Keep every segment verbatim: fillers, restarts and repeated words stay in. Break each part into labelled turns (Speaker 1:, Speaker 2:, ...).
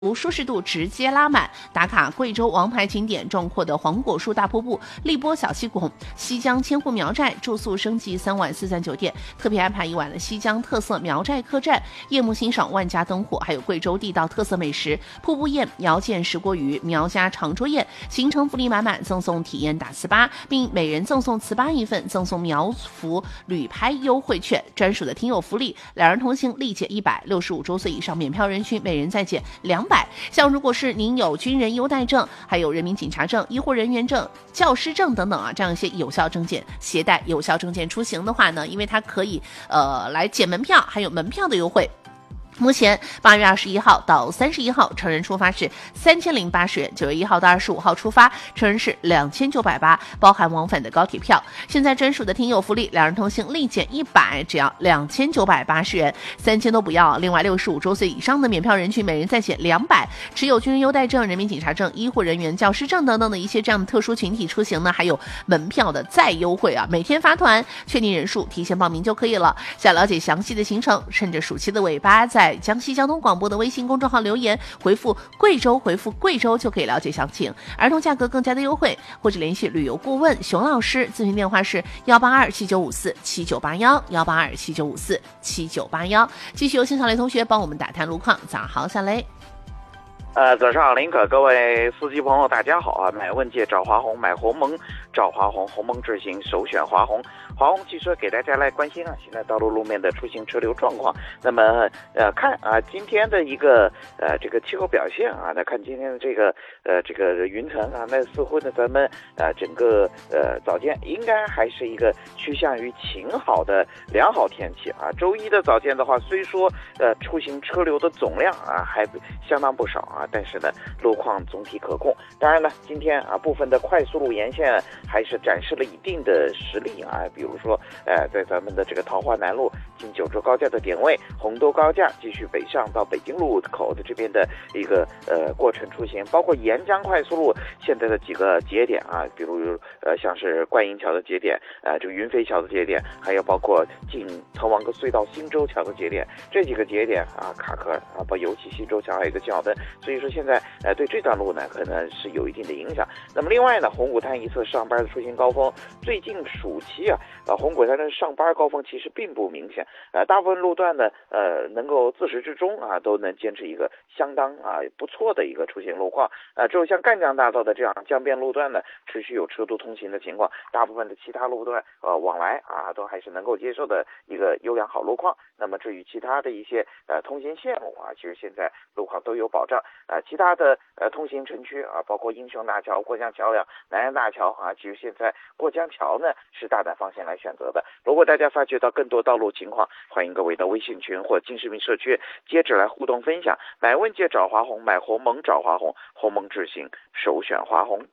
Speaker 1: 无舒适度直接拉满，打卡贵州王牌景点壮阔的黄果树大瀑布、荔波小溪谷、西江千户苗寨，住宿升级三晚四钻酒店，特别安排一晚的西江特色苗寨客栈，夜幕欣赏万家灯火，还有贵州地道特色美食瀑布宴、苗见石锅鱼、苗家长桌宴，行程福利满满，赠送体验打糍粑，并每人赠送糍粑一份，赠送苗服旅拍优惠券，专属的听友福利，两人同行立减一百，六十五周岁以上免票人群每人再减两百。像如果是您有军人优待证，还有人民警察证、医护人员证、教师证等等啊，这样一些有效证件，携带有效证件出行的话呢，因为它可以呃来减门票，还有门票的优惠。目前八月二十一号到三十一号，成人出发是三千零八十元；九月一号到二十五号出发，成人是两千九百八，包含往返的高铁票。现在专属的听友福利，两人同行立减一百，只要两千九百八十元，三千都不要。另外，六十五周岁以上的免票人群，每人再减两百。持有军人优待证、人民警察证、医护人员、教师证等等的一些这样的特殊群体出行呢，还有门票的再优惠啊！每天发团，确定人数，提前报名就可以了。想了解详细的行程，趁着暑期的尾巴，在江西交通广播的微信公众号留言，回复贵州，回复贵州就可以了解详情，儿童价格更加的优惠，或者联系旅游顾问熊老师，咨询电话是幺八二七九五四七九八幺幺八二七九五四七九八幺。继续有请小雷同学帮我们打探路况。早上好，小雷。
Speaker 2: 呃，早上好，林可，各位司机朋友，大家好啊！买问界找华宏，买鸿蒙找华宏，鸿蒙智行首选华宏。华宏汽车给大家来关心啊，现在道路路面的出行车流状况。那么呃，看啊，今天的一个呃这个气候表现啊，那看今天的这个呃这个云层啊，那似乎呢咱们呃整个呃早间应该还是一个趋向于晴好的良好天气啊。周一的早间的话，虽说呃出行车流的总量啊还相当不少啊。但是呢，路况总体可控。当然呢，今天啊，部分的快速路沿线还是展示了一定的实力啊。比如说，呃，在咱们的这个桃花南路经九州高架的点位，洪都高架继续北上到北京路口的这边的一个呃过程出行，包括沿江快速路现在的几个节点啊，比如呃像是观音桥的节点，呃这个云飞桥的节点，还有包括进滕王阁隧道新洲桥的节点，这几个节点啊卡壳啊，包尤其新洲桥还有一个信号灯。所以说现在呃对这段路呢可能是有一定的影响。那么另外呢，红谷滩一侧上班的出行高峰，最近暑期啊，呃红谷滩的上班高峰其实并不明显，呃大部分路段呢呃能够自始至终啊都能坚持一个相当啊不错的一个出行路况。呃只有像赣江大道的这样江边路段呢持续有车多通行的情况，大部分的其他路段呃往来啊都还是能够接受的一个优良好路况。那么至于其他的一些呃通行线路啊，其实现在路况都有保障。啊、呃，其他的呃通行城区啊，包括英雄大桥、过江桥梁、南岸大桥啊，其实现在过江桥呢是大胆放线来选择的。如果大家发觉到更多道路情况，欢迎各位到微信群或金视频社区接着来互动分享。买问界找华宏，买鸿蒙找华宏，鸿蒙智行首选华宏。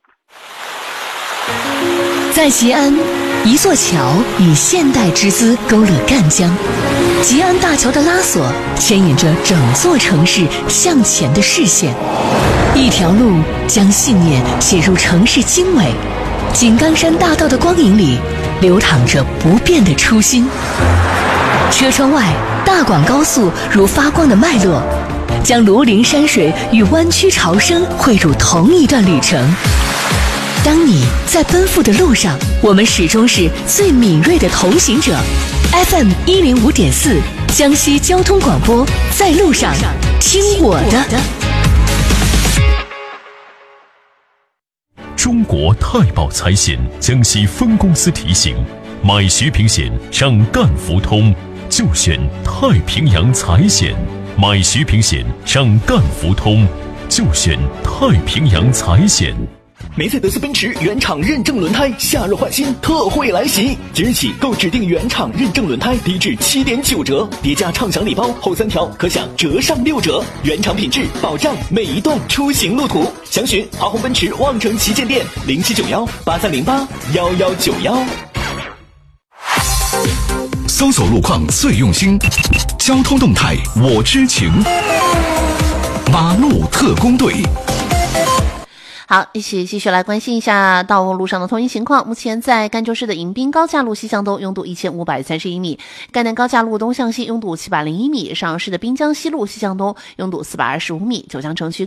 Speaker 3: 在吉安，一座桥以现代之姿勾勒赣江，吉安大桥的拉索牵引着整座城市向前的视线，一条路将信念写入城市经纬。井冈山大道的光影里流淌着不变的初心。车窗外，大广高速如发光的脉络，将庐陵山水与湾区潮生汇入同一段旅程。当你在奔赴的路上，我们始终是最敏锐的同行者。F M 一零五点四，江西交通广播，在路上听我的。
Speaker 4: 中国太保财险江西分公司提醒：买徐平险上赣福通，就选太平洋财险；买徐平险上赣福通，就选太平洋财险。
Speaker 5: 梅赛德斯奔驰原厂认证轮胎夏日换新特惠来袭，即日起购指定原厂认证轮胎低至七点九折，叠加畅享礼包后三条可享折上六折，原厂品质保障每一段出行路途。详询华宏奔驰望城旗舰店零七九幺八三零八幺幺九幺。
Speaker 6: 搜索路况最用心，交通动态我知情，马路特工队。
Speaker 1: 好，一起继续来关心一下道路上的通行情况。目前在赣州市的迎宾高架路西向东拥堵一千五百三十一米，赣南高架路东向西拥堵七百零一米，上饶市的滨江西路西向东拥堵四百二十五米，九江城区